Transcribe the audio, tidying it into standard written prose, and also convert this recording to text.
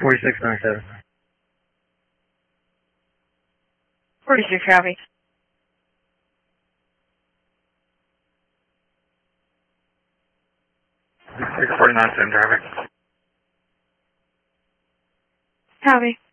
4697. 46 copy. Six 49 same traffic. Copy.